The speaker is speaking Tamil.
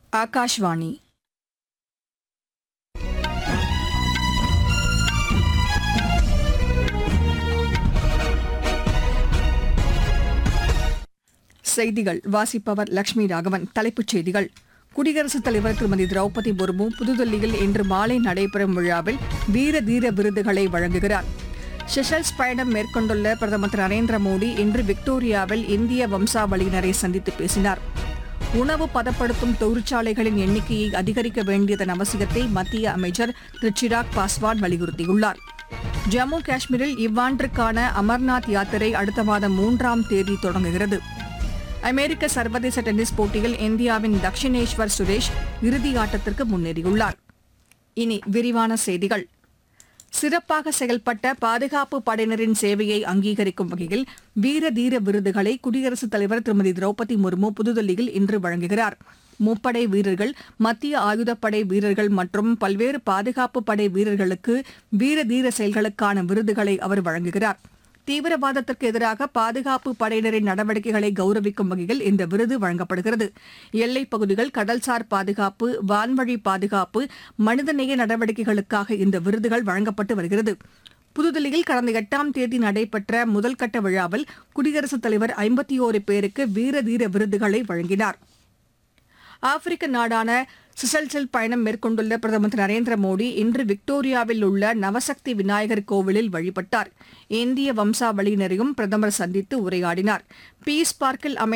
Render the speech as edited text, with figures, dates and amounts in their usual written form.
ஆகாஷ்வாணி. செய்திகள் வாசிப்பவர் லட்சுமி ராகவன். தலைப்புச் செய்திகள்: குடியரசுத் தலைவர் திருமதி திரௌபதி முர்மு புதுதில்லியில் இன்று மாலை நடைபெறும் விழாவில் வீர தீர விருதுகளை வழங்குகிறார். செஷல்ஸ் பயணம் மேற்கொண்டுள்ள பிரதமர் திரு நரேந்திர மோடி இன்று விக்டோரியாவில் இந்திய வம்சாவளியினரை சந்தித்து பேசினார். உணவு பதப்படுத்தும் தொழிற்சாலைகளின் எண்ணிக்கையை அதிகரிக்க வேண்டியதன் அவசியத்தை மத்திய அமைச்சர் திரு சிராக் பாஸ்வான் வலியுறுத்தியுள்ளார். ஜம்மு காஷ்மீரில் இவ்வாண்டிற்கான அமர்நாத் யாத்திரை அடுத்த மாதம் 3ஆம் தேதி தொடங்குகிறது. அமெரிக்க சர்வதேச டென்னிஸ் போட்டியில் இந்தியாவின் தக்ஷினேஸ்வர் சுரேஷ் இறுதி ஆட்டத்திற்கு முன்னேறியுள்ளார். இனி விரிவான செய்திகள். சிறப்பாக செயல்பட்ட பாதுகாப்பு படையினரின் சேவையை அங்கீகரிக்கும் வகையில் வீர தீர விருதுகளை குடியரசுத் தலைவர் திருமதி திரௌபதி முர்மு புதுதில்லியில் இன்று வழங்குகிறார். முப்படை வீரர்கள், மத்திய ஆயுதப்படை வீரர்கள் மற்றும் பல்வேறு பாதுகாப்பு படை வீரர்களுக்கு வீர தீர செயல்களுக்கான விருதுகளை அவர் வழங்குகிறார். தீவிரவாதத்திற்கு எதிராக பாதுகாப்பு படையினரின் நடவடிக்கைகளை கௌரவிக்கும் வகையில் இந்த விருது வழங்கப்படுகிறது. எல்லைப் பகுதிகள், கடல்சார் பாதுகாப்பு, வான்வழி பாதுகாப்பு, மனிதநேய நடவடிக்கைகளுக்காக இந்த விருதுகள் வழங்கப்பட்டு வருகிறது. புதுதில்லியில் கடந்த 8ஆம் தேதி நடைபெற்ற முதல்கட்ட விழாவில் குடியரசுத் தலைவர் 51 பேருக்கு வீர தீர விருதுகளை வழங்கினார். ஆப்பிரிக்க நாடான செஷல்ஸில் பயணம் மேற்கொண்டுள்ள பிரதமர் திரு நரேந்திர மோடி இன்று விக்டோரியாவில் உள்ள நவசக்தி விநாயகர் கோவிலில் வழிபட்டார். இந்திய வம்சாவளியினரையும் பிரதமர் சந்தித்து உரையாடினார். பீஸ் பார்க்கில்